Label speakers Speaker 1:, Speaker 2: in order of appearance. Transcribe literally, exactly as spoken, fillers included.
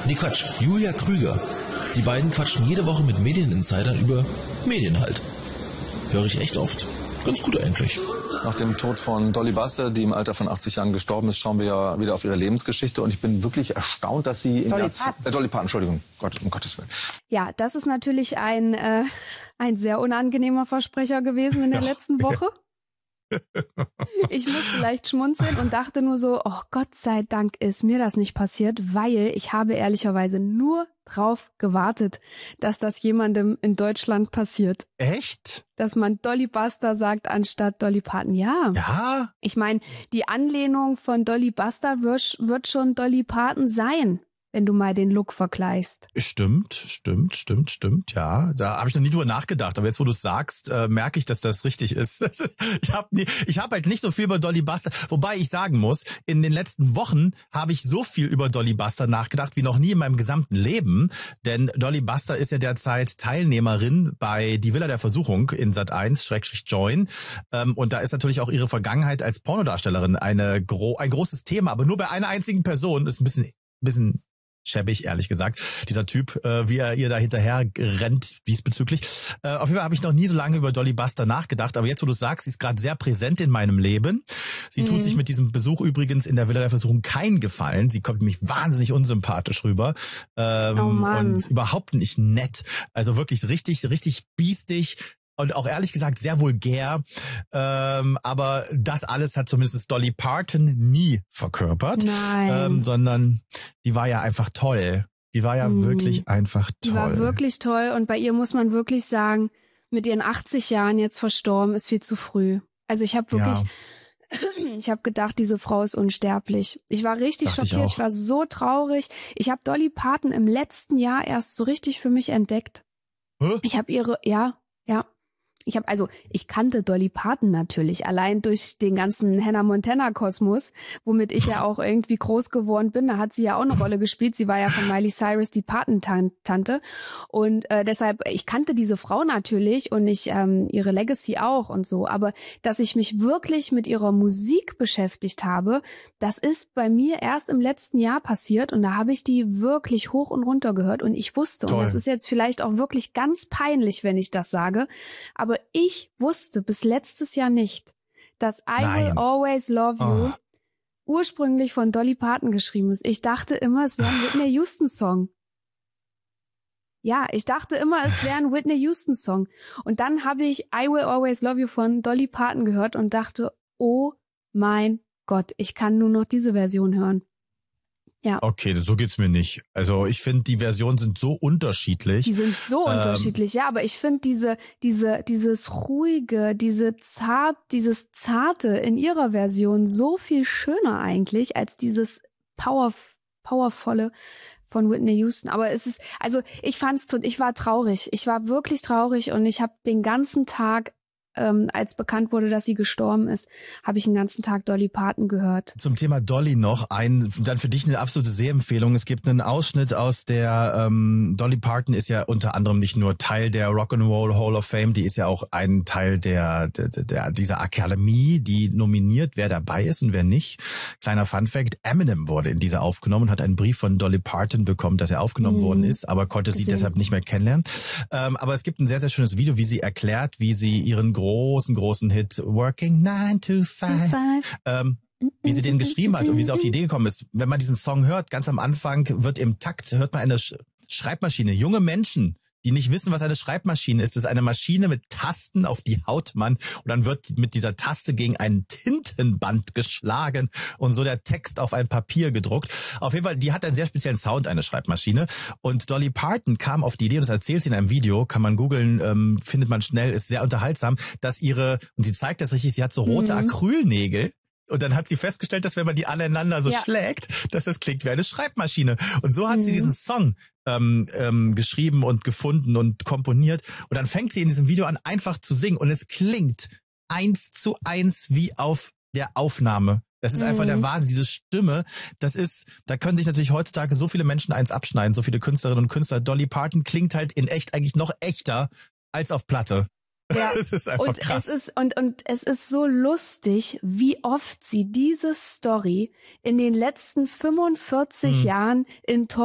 Speaker 1: Nee, Quatsch, Julia Krüger. Die beiden quatschen jede Woche mit Medieninsidern über Medien halt. Höre ich echt oft. Ganz gut eigentlich.
Speaker 2: Nach dem Tod von Dolly Buster, die im Alter von achtzig Jahren gestorben ist, schauen wir ja wieder auf ihre Lebensgeschichte. Und ich bin wirklich erstaunt, dass sie...
Speaker 3: Dolly
Speaker 2: Parton. Äh, Dolly Parton, Entschuldigung. Gott, um Gottes Willen.
Speaker 3: Ja, das ist natürlich ein, äh, ein sehr unangenehmer Versprecher gewesen in der ja. letzten Woche. Ich musste leicht schmunzeln und dachte nur so, oh Gott sei Dank ist mir das nicht passiert, weil ich habe ehrlicherweise nur drauf gewartet, dass das jemandem in Deutschland passiert.
Speaker 4: Echt?
Speaker 3: Dass man Dolly Buster sagt anstatt Dolly Parton. Ja.
Speaker 4: Ja?
Speaker 3: Ich meine, die Anlehnung von Dolly Buster wird, wird schon Dolly Parton sein, wenn du mal den Look vergleichst.
Speaker 4: Stimmt, stimmt, stimmt, stimmt, ja. Da habe ich noch nie drüber nachgedacht. Aber jetzt, wo du es sagst, äh, merke ich, dass das richtig ist. ich habe ich hab halt nicht so viel über Dolly Buster. Wobei ich sagen muss, in den letzten Wochen habe ich so viel über Dolly Buster nachgedacht wie noch nie in meinem gesamten Leben. Denn Dolly Buster ist ja derzeit Teilnehmerin bei Die Villa der Versuchung in Sat eins Schrägstrich Join. Ähm, und da ist natürlich auch ihre Vergangenheit als Pornodarstellerin eine gro- ein großes Thema. Aber nur bei einer einzigen Person. Das ist ein bisschen, ein bisschen schäbig, ehrlich gesagt. Dieser Typ, äh, wie er ihr da hinterher rennt diesbezüglich. Äh, auf jeden Fall habe ich noch nie so lange über Dolly Buster nachgedacht. Aber jetzt, wo du sagst, sie ist gerade sehr präsent in meinem Leben. Sie mhm. tut sich mit diesem Besuch übrigens in der Villa der Versuchung keinen Gefallen. Sie kommt nämlich wahnsinnig unsympathisch rüber. Ähm,
Speaker 3: oh Mann.
Speaker 4: Und überhaupt nicht nett. Also wirklich richtig, richtig biestig. Und auch ehrlich gesagt sehr vulgär. Ähm, aber das alles hat zumindest Dolly Parton nie verkörpert.
Speaker 3: Nein.
Speaker 4: Ähm, sondern die war ja einfach toll. Die war ja mm. wirklich einfach toll.
Speaker 3: Die war wirklich toll. Und bei ihr muss man wirklich sagen, mit ihren achtzig Jahren jetzt verstorben, ist viel zu früh. Also ich habe wirklich... Ja. Ich habe gedacht, diese Frau ist unsterblich. Ich war richtig
Speaker 4: Dachte
Speaker 3: schockiert.
Speaker 4: Ich,
Speaker 3: ich war so traurig. Ich habe Dolly Parton im letzten Jahr erst so richtig für mich entdeckt.
Speaker 4: Hä?
Speaker 3: Ich habe ihre... Ja, ja. Ich habe also, ich kannte Dolly Parton natürlich, allein durch den ganzen Hannah Montana-Kosmos, womit ich ja auch irgendwie groß geworden bin. Da hat sie ja auch eine Rolle gespielt. Sie war ja von Miley Cyrus die Patentante. Und äh, deshalb, ich kannte diese Frau natürlich und ich ähm, ihre Legacy auch und so. Aber dass ich mich wirklich mit ihrer Musik beschäftigt habe, das ist bei mir erst im letzten Jahr passiert. Und da habe ich die wirklich hoch und runter gehört. Und ich wusste,
Speaker 4: Toll.
Speaker 3: Und das ist jetzt vielleicht auch wirklich ganz peinlich, wenn ich das sage, aber ich wusste bis letztes Jahr nicht, dass I
Speaker 4: Nein.
Speaker 3: Will Always Love You
Speaker 4: Oh.
Speaker 3: ursprünglich von Dolly Parton geschrieben ist. Ich dachte immer, es wäre ein Whitney Houston Song. Ja, ich dachte immer, es wäre ein Whitney Houston Song. Und dann habe ich I Will Always Love You von Dolly Parton gehört und dachte, oh mein Gott, ich kann nur noch diese Version hören. Ja.
Speaker 4: Okay, so geht's mir nicht. Also ich finde, die Versionen sind so unterschiedlich.
Speaker 3: Die sind so
Speaker 4: ähm,
Speaker 3: unterschiedlich, ja, aber ich finde diese, diese, dieses ruhige, diese zart, dieses zarte in ihrer Version so viel schöner eigentlich als dieses power, powervolle von Whitney Houston. Aber es ist, also ich fand's, ich war traurig. Ich war wirklich traurig und ich habe den ganzen Tag, ähm, als bekannt wurde, dass sie gestorben ist, habe ich den ganzen Tag Dolly Parton gehört.
Speaker 4: Zum Thema Dolly noch ein, dann für dich eine absolute Sehempfehlung. Es gibt einen Ausschnitt aus der, ähm, Dolly Parton ist ja unter anderem nicht nur Teil der Rock'n'Roll Hall of Fame, die ist ja auch ein Teil der, der, der dieser Akademie, die nominiert, wer dabei ist und wer nicht. Kleiner Funfact, Eminem wurde in dieser aufgenommen, hat einen Brief von Dolly Parton bekommen, dass er aufgenommen mhm. worden ist, aber konnte sie
Speaker 3: Gesehen.
Speaker 4: deshalb nicht mehr kennenlernen. Ähm, aber es gibt ein sehr, sehr schönes Video, wie sie erklärt, wie sie ihren großen, großen Hit Working nine to five, ähm, wie sie den geschrieben hat und wie sie auf die Idee gekommen ist. Wenn man diesen Song hört, ganz am Anfang wird im Takt, hört man eine Sch- Schreibmaschine. Junge Menschen, die nicht wissen, was eine Schreibmaschine ist. Das ist eine Maschine mit Tasten, auf die haut man und dann wird mit dieser Taste gegen ein Tintenband geschlagen und so der Text auf ein Papier gedruckt. Auf jeden Fall, die hat einen sehr speziellen Sound, eine Schreibmaschine. Und Dolly Parton kam auf die Idee, und das erzählt sie in einem Video, kann man googeln, ähm, findet man schnell, ist sehr unterhaltsam, dass ihre, und sie zeigt das richtig, sie hat so rote
Speaker 3: Mhm.
Speaker 4: Acrylnägel. Und dann hat sie festgestellt, dass wenn man die aneinander so
Speaker 3: Ja.
Speaker 4: schlägt, dass das klingt wie eine Schreibmaschine. Und so hat
Speaker 3: Mhm.
Speaker 4: sie diesen Song ähm, ähm, geschrieben und gefunden und komponiert. Und dann fängt sie in diesem Video an, einfach zu singen. Und es klingt eins zu eins wie auf der Aufnahme. Das ist
Speaker 3: Mhm.
Speaker 4: einfach der Wahnsinn, diese Stimme. Das ist, da können sich natürlich heutzutage so viele Menschen eins abschneiden, so viele Künstlerinnen und Künstler. Dolly Parton klingt halt in echt eigentlich noch echter als auf Platte.
Speaker 3: Ja.
Speaker 4: Das ist einfach
Speaker 3: und
Speaker 4: krass.
Speaker 3: Es ist, und, und es ist so lustig, wie oft sie diese Story in den letzten fünfundvierzig
Speaker 4: Mhm.
Speaker 3: Jahren in Talk